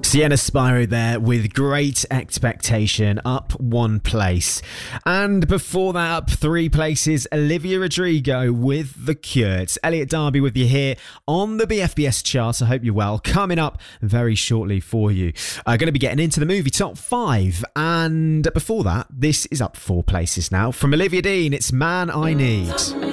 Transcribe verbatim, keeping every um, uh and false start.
Sienna Spyro there with Great Expectation, up one place. And before that, up three places, Olivia Rodrigo with The Cure. It's Elliot Darby with you here on the B F B S chart. I hope you're well. Coming up very shortly for you. I'm uh, going to be getting into the movie top five. And before that, this is up four places now. From Olivia Dean, it's Man I Need.